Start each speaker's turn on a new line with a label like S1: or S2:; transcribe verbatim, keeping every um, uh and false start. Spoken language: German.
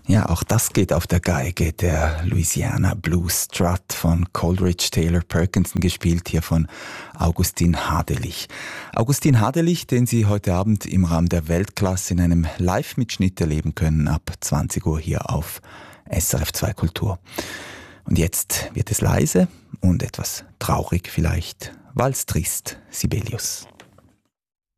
S1: Ja, auch das geht auf der Geige, der Louisiana Blues Strut von Coleridge Taylor Perkinson, gespielt hier von Augustin Hadelich. Augustin Hadelich, den Sie heute Abend im Rahmen der Weltklasse in einem Live-Mitschnitt erleben können, ab zwanzig Uhr hier auf S R F zwei Kultur. Und jetzt wird es leise und etwas traurig vielleicht. Vals trist, Sibelius.